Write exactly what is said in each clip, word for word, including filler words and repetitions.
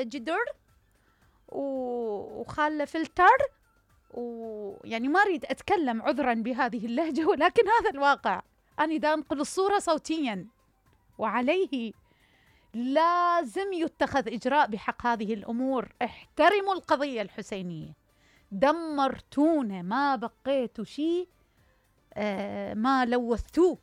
جدر وخاله فلتر، ويعني ما أريد أتكلم عذرا بهذه اللهجة، ولكن هذا الواقع. أنا دا أنقل الصورة صوتيا، وعليه لازم يتخذ إجراء بحق هذه الأمور. احترموا القضية الحسينية، دمرتونا، ما بقيتوا شيء آه ما لوثتوه.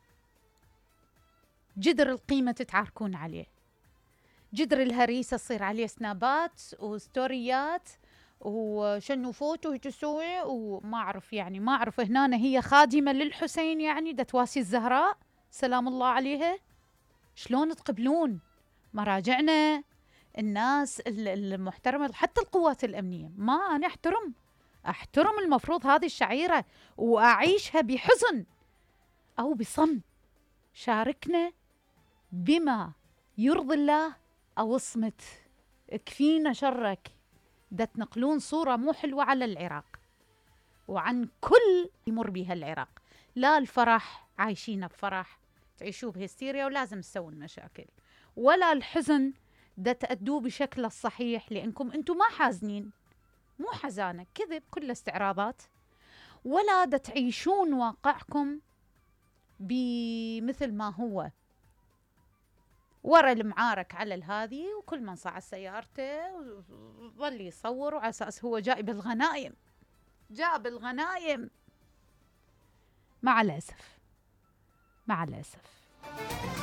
جدر القيمة تتعاركون عليه، جدر الهريسة تصير عليه سنابات وستوريات وشنو فوتو وتسوي وما أعرف، يعني ما أعرف هنا هي خادمة للحسين يعني دا تواسي الزهراء سلام الله عليها. شلون تقبلون مراجعنا الناس المحترمة حتى القوات الأمنية؟ ما أنا أحترم أحترم المفروض هذه الشعيرة وأعيشها بحزن أو بصمت. شاركنا بما يرضي الله أو اصمت، اكفينا شرك. دا تنقلون صورة مو حلوة على العراق وعن كل يمر بها العراق. لا الفرح عايشين بفرح تعيشوا بهستيريا ولازم تسوون مشاكل، ولا الحزن دا تأدوه بشكل الصحيح لأنكم أنتم ما حازنين، مو حزانة كذب كل استعراضات، ولا دا تعيشون واقعكم بمثل ما هو ورا المعارك على الهذي، وكل من صعد سيارته وظل يصور على أساس هو جاء بالغنائم جاء بالغنائم. مع الأسف مع الأسف